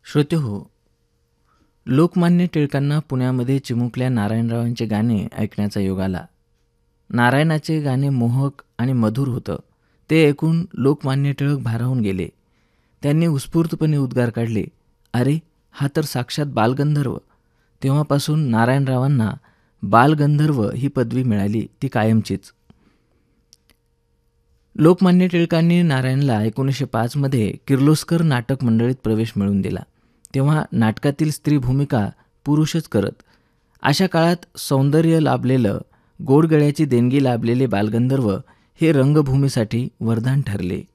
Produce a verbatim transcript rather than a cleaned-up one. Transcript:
श्रोतेहो, लोकमान्य टिळकांना पुण्यामध्ये चिमुकल्या नारायणरावांचे गाणे ऐकण्याचा योग आला. नारायणाचे गाणे मोहक आणि मधुर होतं. ते ऐकून लोकमान्य टिळक भारावून गेले. त्यांनी उत्स्फूर्तपणे उद्गार काढले, अरे, हा तर साक्षात बालगंधर्व. तेव्हापासून नारायणरावांना बालगंधर्व ही पदवी मिळाली, ती कायमचीच. लोकमान्य टिळकांनी नारायणला एकोणीसशे पाचमध्ये किर्लोस्कर नाटक मंडळीत प्रवेश मिळवून दिला. तेव्हा नाटकातील स्त्री भूमिका पुरुषच करत. अशा काळात सौंदर्य लाभलेलं, गोडगळ्याची देणगी लाभलेले बालगंधर्व हे रंगभूमीसाठी वरदान ठरले.